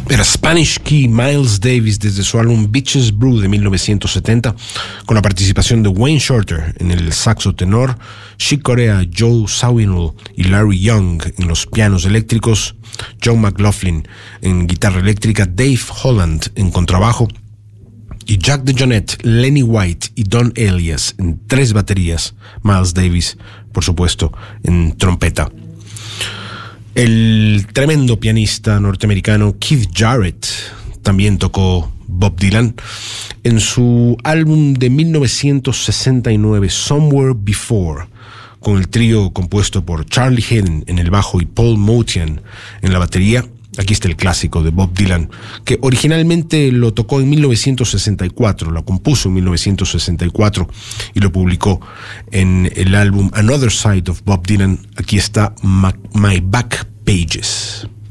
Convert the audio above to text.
Era Spanish Key, Miles Davis, desde su álbum Bitches Brew de 1970, con la participación de Wayne Shorter en el saxo tenor, Chick Corea, Joe Zawinul y Larry Young en los pianos eléctricos, John McLaughlin en guitarra eléctrica, Dave Holland en contrabajo, y Jack DeJohnette, Lenny White y Don Elias en 3 baterías, Miles Davis, por supuesto, en trompeta. El tremendo pianista norteamericano Keith Jarrett también tocó Bob Dylan en su álbum de 1969, Somewhere Before, con el trío compuesto por Charlie Haden en el bajo y Paul Motian en la batería. Aquí está el clásico de Bob Dylan, que originalmente lo tocó en 1964, lo compuso en 1964 y lo publicó en el álbum Another Side of Bob Dylan. Aquí está My Back Pages.